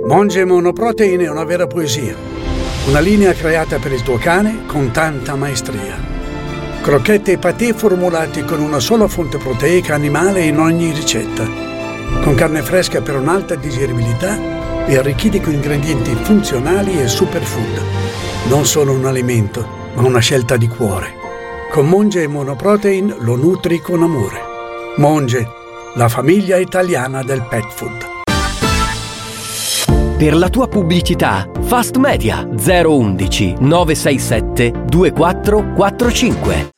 Monge Monoprotein è una vera poesia. Una linea creata per il tuo cane con tanta maestria. Crocchette e patè formulati con una sola fonte proteica animale in ogni ricetta. Con carne fresca per un'alta digeribilità e arricchiti con ingredienti funzionali e superfood. Non solo un alimento, ma una scelta di cuore. Con Monge Monoprotein lo nutri con amore. Monge, la famiglia italiana del pet food. Per la tua pubblicità, Fast Media 011 967 2445.